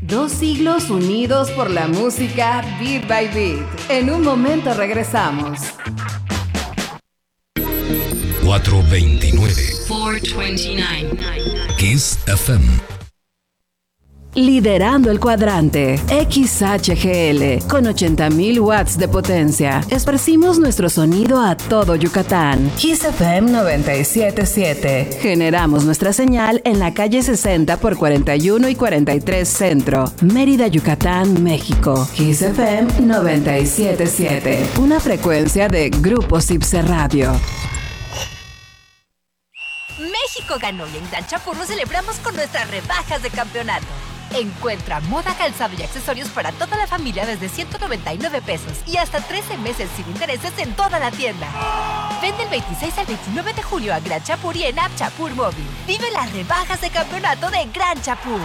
2 siglos unidos por la música Beat by Beat. En un momento regresamos. 429. 429. Kiss FM. Liderando el cuadrante, XHGL, con 80.000 watts de potencia. Esparcimos nuestro sonido a todo Yucatán. Kiss FM 97.7. Generamos nuestra señal en la calle 60 por 41 y 43 Centro, Mérida, Yucatán, México. Kiss FM 97.7. Una frecuencia de Grupo Cipse Radio. México ganó y en Gran Chapur lo celebramos con nuestras rebajas de campeonato. Encuentra moda, calzado y accesorios para toda la familia desde 199 pesos y hasta 13 meses sin intereses en toda la tienda. Ven del 26 al 29 de julio a Gran Chapur y en App Chapur Móvil. Vive las rebajas de campeonato de Gran Chapur.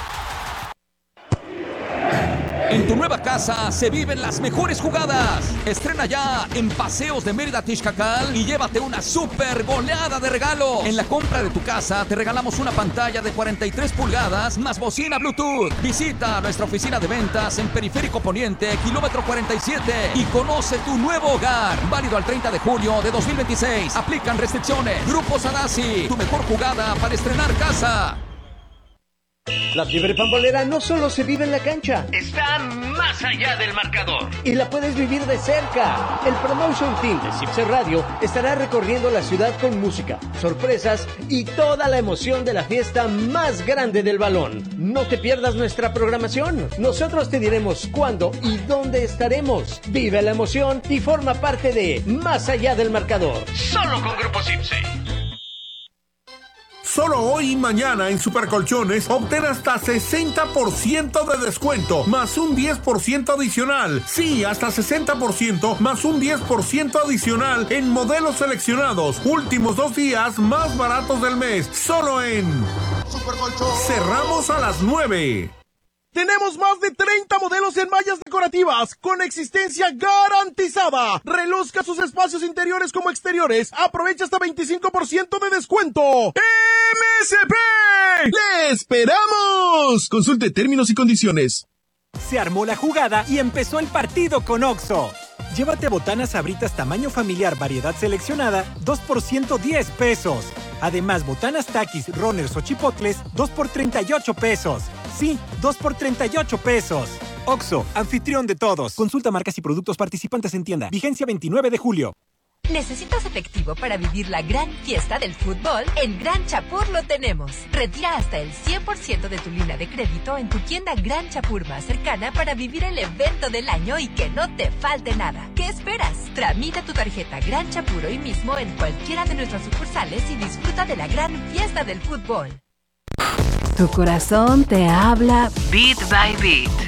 En tu nueva casa se viven las mejores jugadas. Estrena ya en Paseos de Mérida Tixcacal y llévate una super goleada de regalo. En la compra de tu casa te regalamos una pantalla de 43 pulgadas más bocina Bluetooth. Visita nuestra oficina de ventas en Periférico Poniente, kilómetro 47 y conoce tu nuevo hogar. Válido al 30 de julio de 2026. Aplican restricciones. Grupo Sadasi, tu mejor jugada para estrenar casa. La fiebre pambolera no solo se vive en la cancha, está más allá del marcador. Y la puedes vivir de cerca. El Promotion Team de Cipse Radio estará recorriendo la ciudad con música, sorpresas y toda la emoción de la fiesta más grande del balón. No te pierdas nuestra programación. Nosotros te diremos cuándo y dónde estaremos. Vive la emoción y forma parte de Más allá del marcador. Solo con Grupo Cipse. Solo hoy y mañana en Supercolchones obtén hasta 60% de descuento, más un 10% adicional. Sí, hasta 60% más un 10% adicional en modelos seleccionados. Últimos 2 días más baratos del mes. Solo en Supercolchones. Cerramos a las 9. Tenemos más de 30 modelos en mallas decorativas con existencia garantizada. Reluzca sus espacios interiores como exteriores. Aprovecha hasta 25% de descuento. ¡MSP! ¡Le esperamos! Consulte términos y condiciones. Se armó la jugada y empezó el partido con Oxxo. Llévate botanas Sabritas tamaño familiar variedad seleccionada, 2 por 110 pesos. Además, botanas Takis, Runners o Chipotles, 2 por 38 pesos. Sí, 2 por 38 pesos. Oxxo, anfitrión de todos. Consulta marcas y productos participantes en tienda. Vigencia 29 de julio. ¿Necesitas efectivo para vivir la gran fiesta del fútbol? En Gran Chapur lo tenemos. Retira hasta el 100% de tu línea de crédito en tu tienda Gran Chapur más cercana para vivir el evento del año y que no te falte nada. ¿Qué esperas? Tramita tu tarjeta Gran Chapur hoy mismo en cualquiera de nuestras sucursales y disfruta de la gran fiesta del fútbol. Tu corazón te habla Beat by Beat.